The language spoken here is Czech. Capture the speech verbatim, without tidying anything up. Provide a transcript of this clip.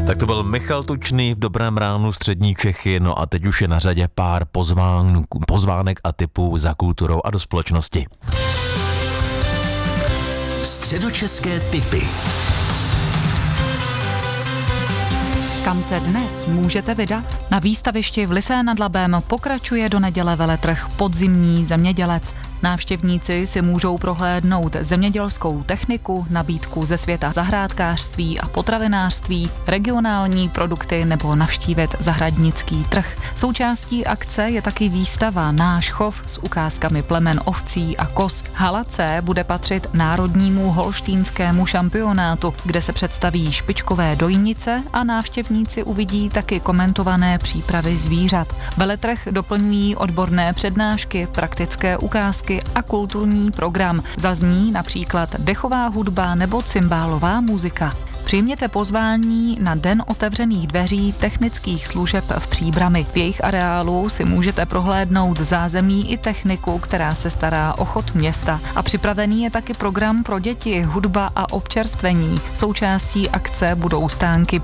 Tak to byl Michal Tučný v Dobrém ránu střední Čechy, no a teď už je na řadě pár pozván, pozvánek a tipů za kulturou a do společnosti. Středočeské tipy. Kam se dnes můžete vydat? Na výstavišti v Lysé nad Labem pokračuje do neděle veletrh Podzimní zemědělec. Návštěvníci si můžou prohlédnout zemědělskou techniku, nabídku ze světa zahrádkářství a potravinářství, regionální produkty nebo navštívit zahradnický trh. Součástí akce je taky výstava Náš chov s ukázkami plemen ovcí a koz. Hala C bude patřit národnímu holštínskému šampionátu, kde se představí špičkové dojnice a návštěvníci uvidí taky komentované přípravy zvířat. Veletrh doplňují odborné přednášky, praktické ukázky a kulturní program. Zazní například dechová hudba nebo cymbálová muzika. Přijměte pozvání na Den otevřených dveří technických služeb v Příbrami. V jejich areálu si můžete prohlédnout zázemí i techniku, která se stará o chod města. A připravený je taky program pro děti, hudba a občerstvení. Součástí akce budou stánky